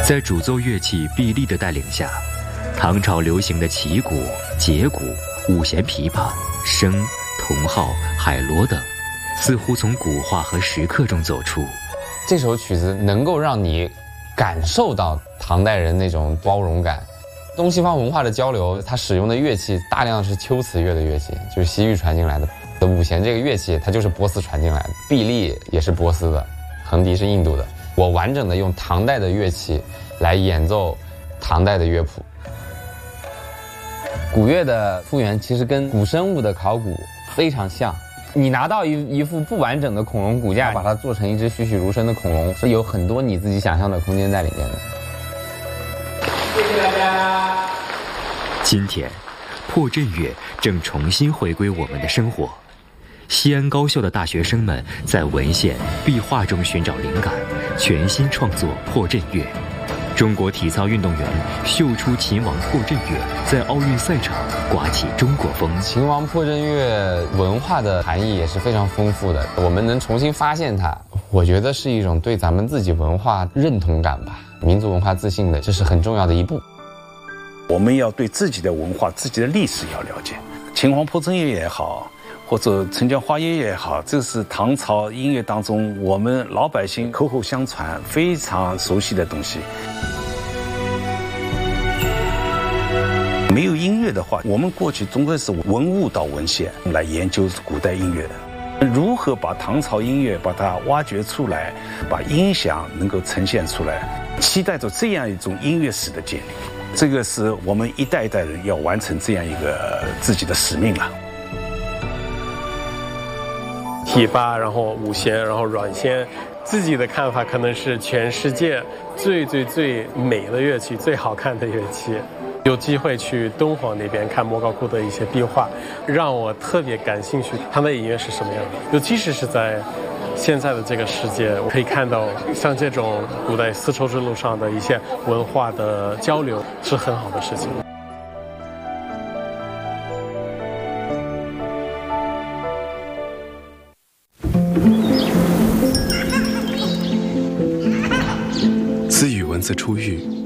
在主奏乐器毕力的带领下，唐朝流行的旗鼓、节鼓、五弦琵琶、笙、铜号、海螺等，似乎从古画和石刻中走出。 这首曲子能够让你感受到唐代人那种包容感。东西方文化的交流，它使用的乐器大量是秋瓷乐的乐器，就是西域传进来的。五弦这个乐器，它就是波斯传进来的，毕力也是波斯的，横笛是印度的。我完整的用唐代的乐器来演奏唐代的乐谱。古乐的复原其实跟古生物的考古非常像。你拿到一副不完整的恐龙骨架，把它做成一只栩栩如生的恐龙，是有很多你自己想象的空间在里面的。 谢谢大家。 今天，破阵乐正重新回归我们的生活。西安高校的大学生们在文献、壁画中寻找灵感，全新创作破阵乐。中国体操运动员秀出秦王破阵乐，在奥运赛场刮起中国风。 秦王破阵乐文化的含义也是非常丰富的，我们能重新发现它，我觉得是一种对咱们自己文化认同感吧，民族文化自信的，这是很重要的一步。 我们要对自己的文化、自己的历史要了解。秦皇破阵乐也好，或者陈江花叶也好，这是唐朝音乐当中我们老百姓口口相传、非常熟悉的东西。没有音乐的话，我们过去总归是文物到文献来研究古代音乐的。如何把唐朝音乐把它挖掘出来，把音响能够呈现出来，期待着这样一种音乐史的建立。这个是我们一代一代人要完成这样一个自己的使命了。 琵琶，然后五弦，然后软弦，自己的看法可能是全世界最美的乐器，最好看的乐器。有机会去敦煌那边看莫高窟的一些壁画，让我特别感兴趣，它的音乐是什么样的。尤其是在现在的这个世界，我可以看到像这种古代丝绸之路上的一些文化的交流是很好的事情。 自语文字出狱，